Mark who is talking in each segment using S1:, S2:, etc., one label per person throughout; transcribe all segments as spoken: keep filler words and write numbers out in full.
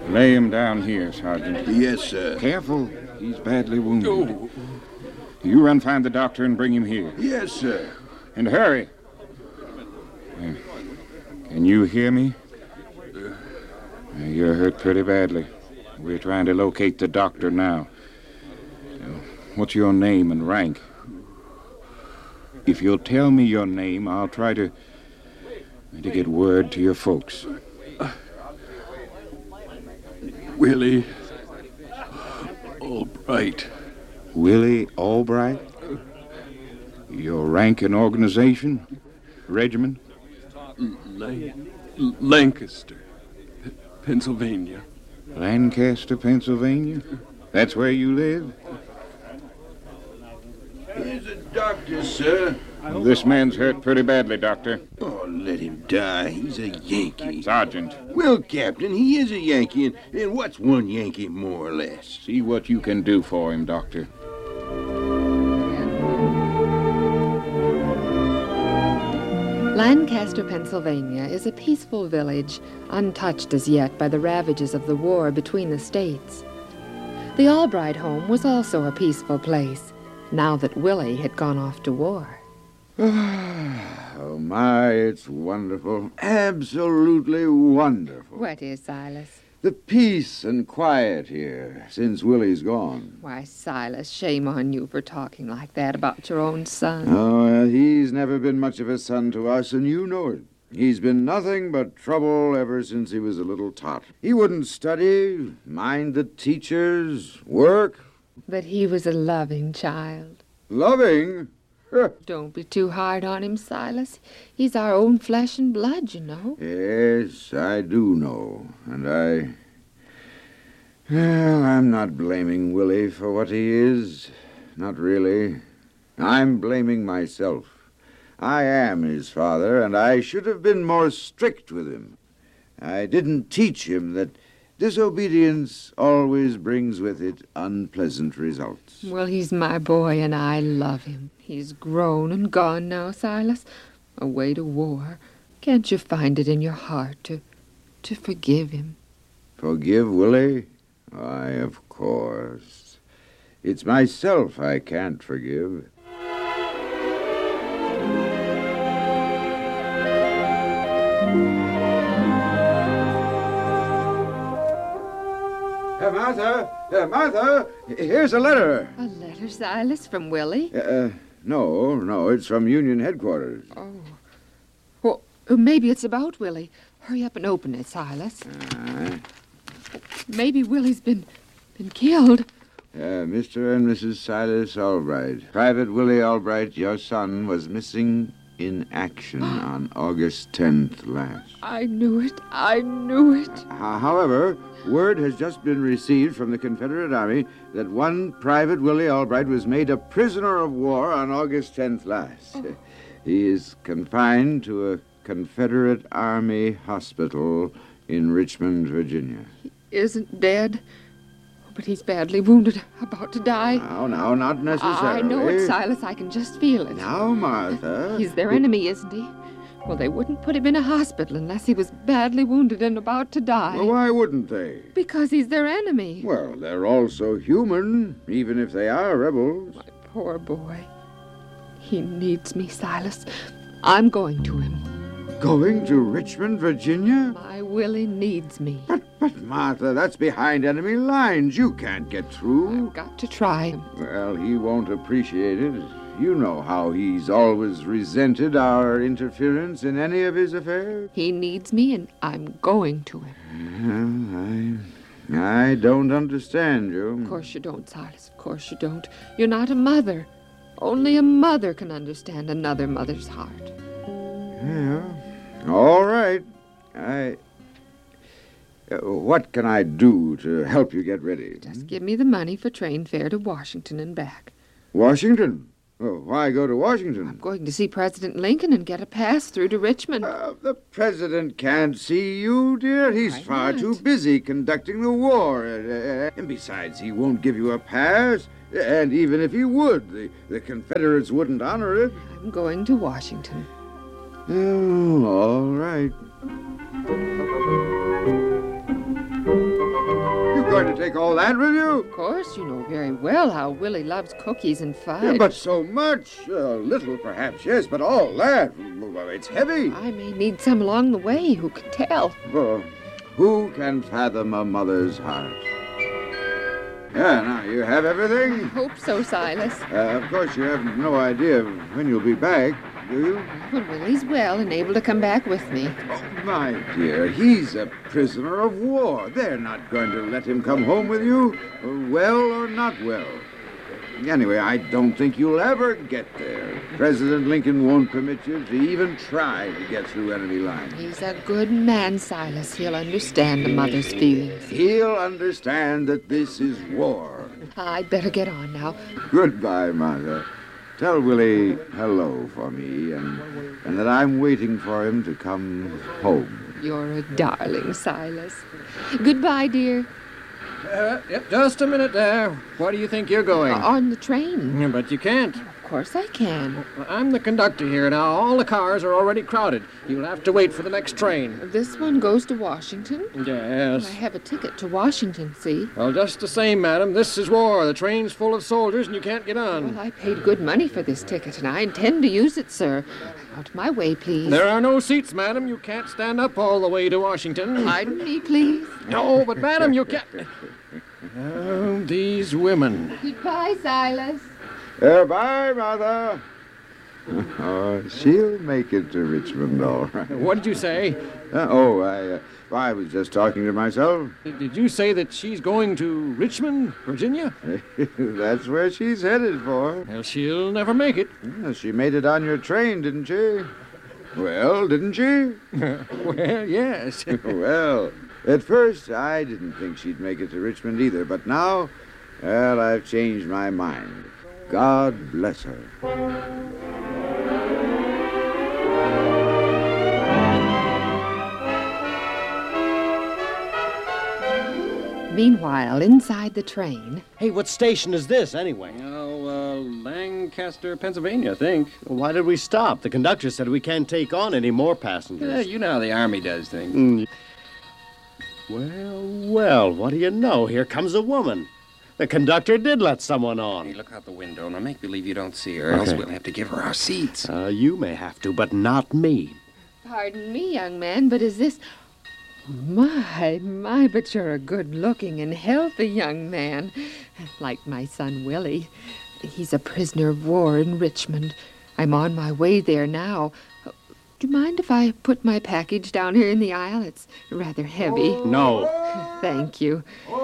S1: Lay him down here, Sergeant.
S2: Yes, sir.
S1: Careful. He's badly wounded.
S2: Oh.
S1: You run find the doctor and bring him here.
S2: Yes, sir.
S1: And hurry. Can you hear me? You're hurt pretty badly. We're trying to locate the doctor now. What's your name and rank? If you'll tell me your name, I'll try to to get word to your folks.
S2: Willie Albright.
S1: Willie Albright? Your rank and organization? Regiment?
S2: Lan- Lancaster, P- Pennsylvania.
S1: Lancaster, Pennsylvania? That's where you live?
S2: Here's a doctor, sir.
S1: This man's hurt pretty badly, Doctor.
S2: Oh, let him die. He's a Yankee.
S1: Sergeant.
S2: Well, Captain, he is a Yankee, and, and what's one Yankee more or less?
S1: See what you can do for him, Doctor.
S3: Lancaster, Pennsylvania is a peaceful village, untouched as yet by the ravages of the war between the states. The Albright home was also a peaceful place, now that Willie had gone off to war.
S4: Oh, my, it's wonderful. Absolutely wonderful.
S3: What is, Silas?
S4: The peace and quiet here since Willie's gone.
S3: Why, Silas, shame on you for talking like that about your own son.
S4: Oh, uh, he's never been much of a son to us, and you know it. He's been nothing but trouble ever since he was a little tot. He wouldn't study, mind the teachers, work.
S3: But he was a loving child.
S4: Loving?
S3: Don't be too hard on him, Silas. He's our own flesh and blood, you know.
S4: Yes, I do know. And I... Well, I'm not blaming Willie for what he is. Not really. I'm blaming myself. I am his father, and I should have been more strict with him. I didn't teach him that disobedience always brings with it unpleasant results.
S3: Well, he's my boy, and I love him. He's grown and gone now, Silas, away to war. Can't you find it in your heart to, to forgive him?
S4: Forgive Willie? Why, of course. It's myself I can't forgive. Uh, Martha! Uh, Martha! Here's a letter.
S3: A letter, Silas, from Willie?
S4: Uh, uh, no, no, it's from Union headquarters.
S3: Oh. Well, maybe it's about Willie. Hurry up and open it, Silas.
S4: Uh,
S3: Maybe Willie's been, been killed.
S4: uh, Mister and Missus Silas Albright. Private Willie Albright, your son, was missing in action on August tenth last.
S3: I knew it. I knew it.
S4: Uh, however, word has just been received from the Confederate Army that one Private Willie Albright was made a prisoner of war on August tenth last.
S3: Oh.
S4: He is confined to a Confederate Army hospital in Richmond, Virginia.
S3: He isn't dead, but he's badly wounded, about to die.
S4: No, no, not necessarily.
S3: I know it, Silas. I can just feel it.
S4: Now, Martha.
S3: He's their enemy, isn't he? Well, they wouldn't put him in a hospital unless he was badly wounded and about to die.
S4: Well, why wouldn't they?
S3: Because he's their enemy.
S4: Well, they're also human, even if they are rebels.
S3: My poor boy. He needs me, Silas. I'm going to him.
S4: Going to Richmond, Virginia?
S3: My Willie needs me.
S4: But, but, Martha, that's behind enemy lines. You can't get through.
S3: I've got to try.
S4: Well, he won't appreciate it. You know how he's always resented our interference in any of his affairs.
S3: He needs me, and I'm going to him.
S4: Well, I, I don't understand you.
S3: Of course you don't, Silas. Of course you don't. You're not a mother. Only a mother can understand another mother's heart.
S4: Yeah. All right. I... Uh, what can I do to help you get ready?
S3: Just give me the money for train fare to Washington and back.
S4: Washington? Oh, why go to Washington?
S3: I'm going to see President Lincoln and get a pass through to Richmond.
S4: Uh, the president can't see you, dear. He's
S3: Why
S4: far
S3: not?
S4: too busy conducting the war. Uh, uh, and besides, he won't give you a pass. And even if he would, the, the Confederates wouldn't honor it.
S3: I'm going to Washington.
S4: Oh, all right. take all that with you?
S3: Of course, you know very well how Willie loves cookies and fudge.
S4: Yeah, but so much. A little, perhaps, yes, but all that. Well, it's heavy.
S3: I may need some along the way. Who can tell?
S4: Well, who can fathom a mother's heart? Yeah, now, you have everything?
S3: Hope so, Silas.
S4: Uh, of course, you have no idea when you'll be back, do you?
S3: Well, Willie's well and able to come back with me.
S4: Oh, my dear, he's a prisoner of war. They're not going to let him come home with you, well or not well. Anyway, I don't think you'll ever get there. President Lincoln won't permit you to even try to get through enemy lines.
S3: He's a good man, Silas. He'll understand a mother's feelings.
S4: He'll understand that this is war.
S3: I'd better get on now.
S4: Goodbye, Martha. Tell Willie hello for me, and, and that I'm waiting for him to come home.
S3: You're a darling, Silas. Goodbye, dear.
S5: Uh, yep, just a minute there. Where do you think you're going?
S3: Uh, on the train.
S5: Yeah, but you can't.
S3: Of course I can.
S5: I'm the conductor here now. All the cars are already crowded. You'll have to wait for the next train.
S3: This one goes to Washington?
S5: Yes.
S3: I have a ticket to Washington, see?
S5: Well, just the same, madam. This is war. The train's full of soldiers and you can't get on.
S3: Well, I paid good money for this ticket, and I intend to use it, sir. Out of my way, please.
S5: There are no seats, madam. You can't stand up all the way to Washington.
S3: Pardon me, please.
S5: No, but madam, you can't. Oh, these women.
S3: Goodbye, Silas.
S4: Goodbye, Mother. Oh, she'll make it to Richmond, all right.
S5: What did you say?
S4: Uh, oh, I, uh, I was just talking to myself.
S5: Did you say that she's going to Richmond, Virginia?
S4: That's where she's headed for.
S5: Well, she'll never make it.
S4: Yeah, she made it on your train, didn't she? Well, didn't she?
S5: Well, yes.
S4: Well, at first I didn't think she'd make it to Richmond either, but now, well, I've changed my mind. God bless her.
S3: Meanwhile, inside the train...
S6: Hey, what station is this, anyway?
S7: Oh, uh, Lancaster, Pennsylvania, I think.
S6: Why did we stop? The conductor said we can't take on any more passengers.
S7: Yeah, you know how the Army does things.
S6: Mm. Well, well, what do you know? Here comes a woman. The conductor did let someone on.
S7: Hey, look out the window. Now make believe you don't see her, else
S6: Okay.
S7: we'll have to give her our seats.
S6: Uh, you may have to, but not me.
S3: Pardon me, young man, but is this... My, my, but you're a good-looking and healthy young man. Like my son, Willie. He's a prisoner of war in Richmond. I'm on my way there now. Do you mind if I put my package down here in the aisle? It's rather heavy.
S6: No.
S3: Thank you.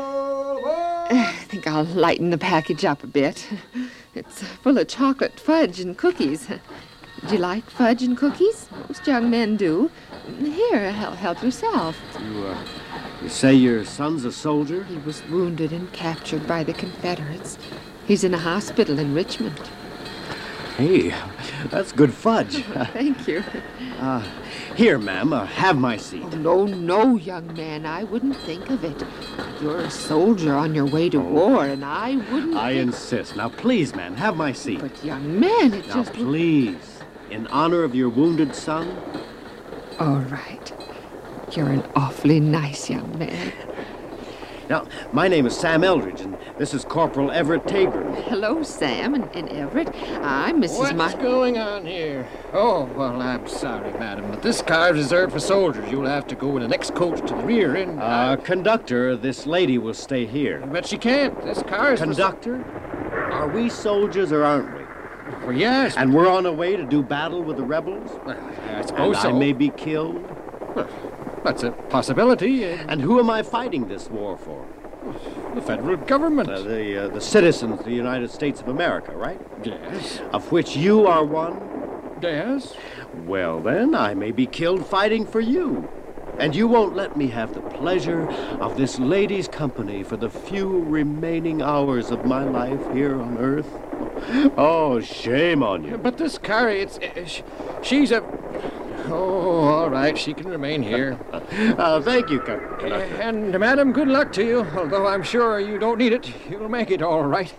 S3: I think I'll lighten the package up a bit. It's full of chocolate fudge and cookies. Do you like fudge and cookies? Most young men do. Here, help, help yourself.
S6: You, uh, you say your son's a soldier?
S3: He was wounded and captured by the Confederates. He's in a hospital in Richmond.
S6: Hey, that's good fudge.
S3: Thank you.
S6: Uh, here, ma'am, uh, have my seat.
S3: Oh, no, no, young man, I wouldn't think of it. You're a soldier on your way to war, and I wouldn't
S6: I
S3: think...
S6: insist. Now, please, ma'am, have my seat.
S3: But, young man, it
S6: Now,
S3: just...
S6: please, in honor of your wounded son.
S3: All right. You're an awfully nice young man.
S6: Now, my name is Sam Eldridge, and this is Corporal Everett Tabor.
S3: Hello, Sam and, and Everett. I'm Missus
S5: What's
S3: Mar...
S5: going on here? Oh, well, I'm sorry, madam, but this car is reserved for soldiers. You'll have to go in the next coach to the rear end.
S6: Uh, conductor, this lady will stay here.
S5: But she can't. This car is... for-
S6: Conductor, are we soldiers or aren't we?
S5: Well, yes.
S6: And we're on our way to do battle with the rebels?
S5: Well, I
S6: And
S5: suppose so.
S6: I may be killed?
S5: Well, that's a possibility. Uh,
S6: And who am I fighting this war for?
S5: the federal government.
S6: Uh, the, uh, the citizens of the United States of America, right?
S5: Yes.
S6: Of which you are one?
S5: Yes.
S6: Well, then, I may be killed fighting for you. And you won't let me have the pleasure of this lady's company for the few remaining hours of my life here on Earth? Oh, shame on you.
S5: But this car, it's... Uh, sh- she's a... Oh, all right. She can remain here.
S6: Uh, thank you, Con-
S5: Uh,
S6: Conductor.
S5: and, madam, good luck to you. Although I'm sure you don't need it. You'll make it all right.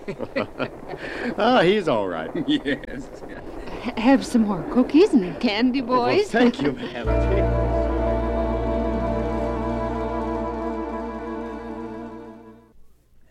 S6: Ah, he's all right.
S7: Yes.
S3: H- have some more cookies and candy,
S6: Well,
S3: boys.
S6: thank you, ma'am.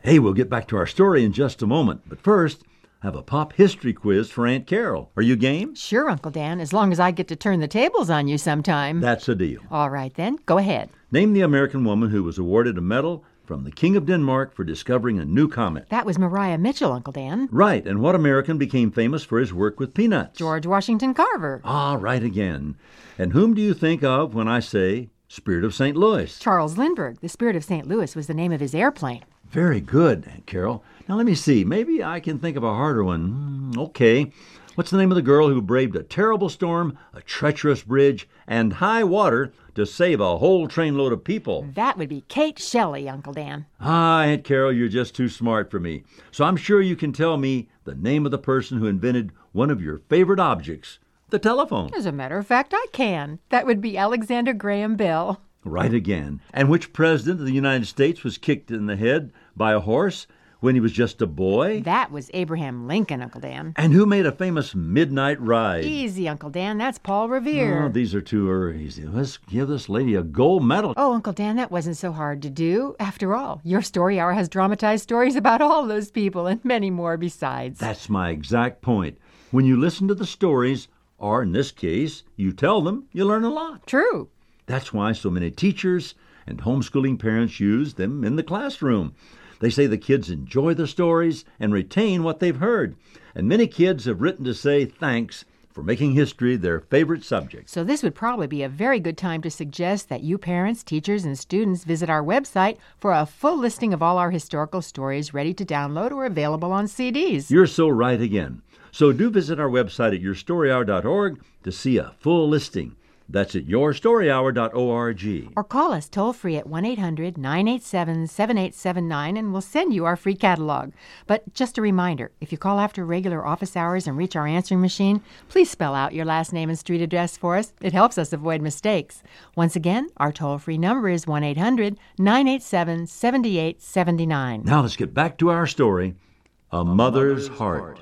S8: Hey, we'll get back to our story in just a moment. But first, I have a pop history quiz for Aunt Carol. Are you game?
S9: Sure, Uncle Dan, as long as I get to turn the tables on you sometime.
S8: That's a deal.
S9: All right, then. Go ahead.
S8: Name the American woman who was awarded a medal from the King of Denmark for discovering a new comet.
S9: That was Maria Mitchell, Uncle Dan.
S8: Right, and what American became famous for his work with peanuts?
S9: George Washington Carver.
S8: Ah, right again. And whom do you think of when I say Spirit of Saint Louis?
S9: Charles Lindbergh. The Spirit of Saint Louis was the name of his airplane.
S8: Very good, Aunt Carol. Now let me see. Maybe I can think of a harder one. Hmm, okay. What's the name of the girl who braved a terrible storm, a treacherous bridge, and high water to save a whole trainload of people?
S9: That would be Kate Shelley, Uncle Dan.
S8: Ah, Aunt Carol, you're just too smart for me. So I'm sure you can tell me the name of the person who invented one of your favorite objects, the telephone.
S9: As a matter of fact, I can. That would be Alexander Graham Bell.
S8: Right again. And which president of the United States was kicked in the head by a horse when he was just a boy?
S9: That was Abraham Lincoln, Uncle Dan.
S8: And who made a famous midnight ride?
S9: Easy, Uncle Dan. That's Paul Revere.
S8: Oh, these are too easy. Let's give this lady a gold medal.
S9: Oh, Uncle Dan, that wasn't so hard to do. After all, your story hour has dramatized stories about all those people and many more besides.
S8: That's my exact point. When you listen to the stories, or in this case, you tell them, you learn a lot.
S9: True.
S8: That's why so many teachers and homeschooling parents use them in the classroom. They say the kids enjoy the stories and retain what they've heard. And many kids have written to say thanks for making history their favorite subject.
S9: So this would probably be a very good time to suggest that you parents, teachers, and students visit our website for a full listing of all our historical stories ready to download or available on C Ds.
S8: You're so right again. So do visit our website at your story hour dot org to see a full listing. That's at your story hour dot org.
S9: Or call us toll-free at one eight hundred nine eight seven seven eight seven nine and we'll send you our free catalog. But just a reminder, if you call after regular office hours and reach our answering machine, please spell out your last name and street address for us. It helps us avoid mistakes. Once again, our toll-free number is one eight hundred nine eight seven seven eight seven nine.
S8: Now let's get back to our story, A, a Mother's, Mother's Heart.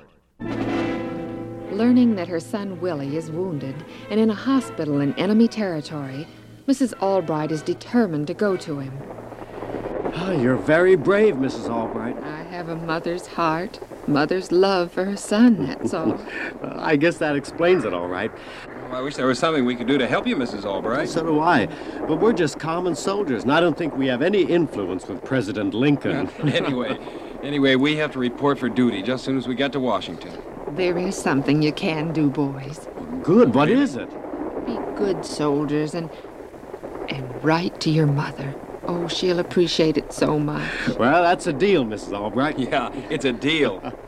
S3: Learning that her son Willie is wounded and in a hospital in enemy territory, Missus Albright is determined to go to him.
S6: Oh, you're very brave, Missus Albright.
S3: I have a mother's heart, mother's love for her son, that's all.
S6: Well, I guess that explains it all right.
S7: Well, I wish there was something we could do to help you, Missus Albright.
S6: So do I. But we're just common soldiers, and I don't think we have any influence with President Lincoln.
S7: anyway, anyway, we have to report for duty just as soon as we get to Washington.
S3: There is something you can do, boys.
S6: Good. What is it?
S3: Be good soldiers and and write to your mother. Oh, she'll appreciate it so much.
S6: Well, that's a deal, Missus Albright.
S7: Yeah, it's a deal.